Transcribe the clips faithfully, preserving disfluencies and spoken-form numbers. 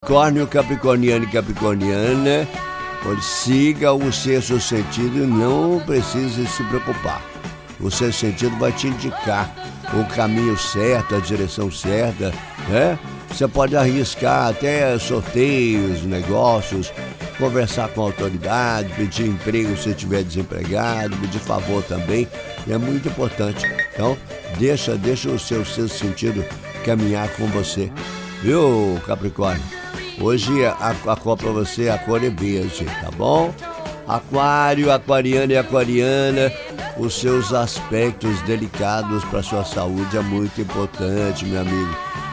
Capricórnio, Capricorniano e Capricorniana, siga o sexto sentido e não precisa se preocupar. O sexto sentido vai te indicar o caminho certo, a direção certa, né? Você pode arriscar até sorteios, negócios, conversar com a autoridade, pedir emprego se estiver desempregado, pedir favor também, é muito importante. Então, deixa, deixa o seu sexto sentido caminhar com você, viu, Capricórnio? Hoje a, a cor para você, a cor é verde, tá bom? Aquário, aquariano e aquariana, os seus aspectos delicados para sua saúde é muito importante, meu amigo.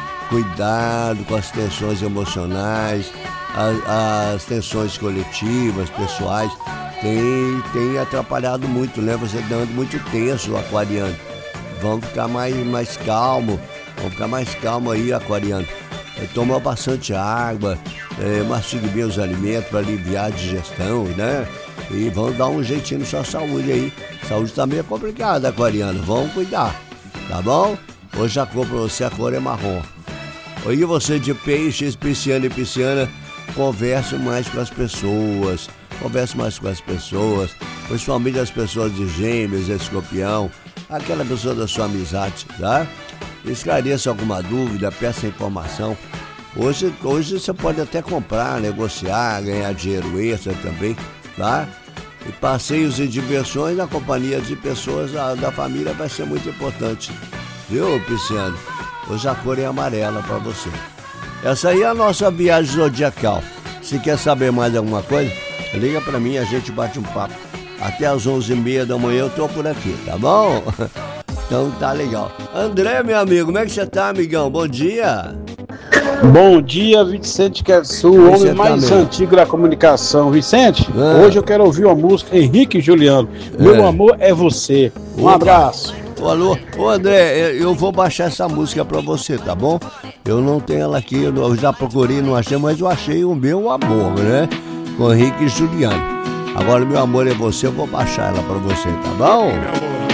Cuidado com as tensões emocionais, as, as tensões coletivas, pessoais, tem, tem atrapalhado muito, né? Você dando muito tenso, aquariano. Vamos ficar mais, mais calmo, vamos ficar mais calmo aí, aquariano. Toma bastante água, é, mastigue bem os alimentos para aliviar a digestão, né? E vamos dar um jeitinho na sua saúde aí. Saúde tá meio complicada, aquariano. Vamos cuidar, tá bom? Hoje a cor pra você, a cor é marrom. E você de peixes, pisciano e pisciana, converse mais com as pessoas. Converse mais com as pessoas, principalmente as pessoas de Gêmeos, Escorpião, aquela pessoa da sua amizade, tá? Esclareça alguma dúvida, peça informação. Hoje, hoje você pode até comprar, negociar, ganhar dinheiro extra também, tá? E passeios e diversões na companhia de pessoas da, da família vai ser muito importante, viu, pisciano? Hoje a cor é amarela para você. Essa aí é a nossa viagem zodiacal. Se quer saber mais alguma coisa, liga para mim, a gente bate um papo. Até às onze e meia da manhã eu tô por aqui, tá bom? Então tá legal. André, meu amigo, como é que você tá, amigão? Bom dia. Bom dia, Vicente Querçu, o homem mais tá antigo da comunicação. Vicente, ah. hoje eu quero ouvir uma música Henrique e Juliano. Meu é. amor é você. Um Opa. abraço. Ô, alô, ô André, eu vou baixar essa música pra você, tá bom? Eu não tenho ela aqui, eu já procurei, não achei, mas eu achei o meu amor, né? Com Henrique e Juliano. Agora, meu amor é você, eu vou baixar ela pra você, tá bom?